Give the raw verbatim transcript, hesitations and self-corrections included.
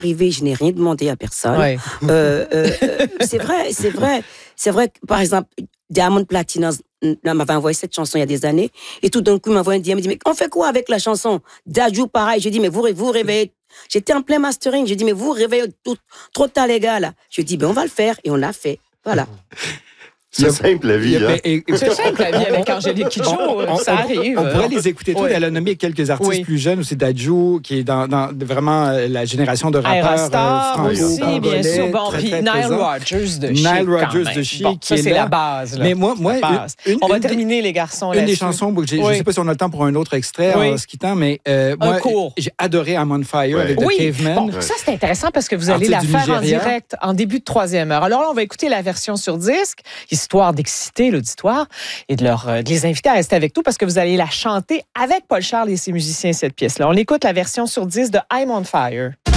privé, je n'ai rien demandé à personne. Ouais. Euh, euh, euh, c'est vrai, c'est vrai. C'est vrai que, par exemple, Diamond Platnumz m'avait envoyé cette chanson il y a des années. Et tout d'un coup, il m'a envoyé un D M. Il dit, mais on fait quoi avec la chanson? Dadju, pareil. J'ai dit, mais vous, vous réveillez. J'étais en plein mastering. J'ai dit, mais vous réveillez tout, trop tard, les gars, là. Je dis, ben, on va le faire. Et on l'a fait. Voilà. C'est simple la vie. Hein? Et, et, c'est simple la vie avec Angélique Kidjo, on, ça on, arrive. On pourrait les écouter tous. Oui. Elle a nommé quelques artistes oui. plus jeunes, aussi Dadju, qui est dans, dans vraiment la génération de rappeurs Star euh, aussi, bien sûr. Bon, puis Nile Rodgers de Chic. Nile Rodgers de Chic. Bon, ça, c'est la base. Là. Mais moi, moi une, on va une, terminer, les garçons, Une des chansons, oui. je ne sais pas si on a le temps pour un autre extrait oui. en se quittant, mais euh, moi, j'ai adoré I'm on Fire oui. avec The oui. Cavemen. Bon, ça, c'est intéressant parce que vous allez la faire en direct en début de troisième heure. Alors là, on va écouter la version sur disque, histoire d'exciter l'auditoire et de, leur, de les inviter à rester avec nous parce que vous allez la chanter avec Paul Charles et ses musiciens, cette pièce-là. On écoute la version sur disque de I'm on Fire.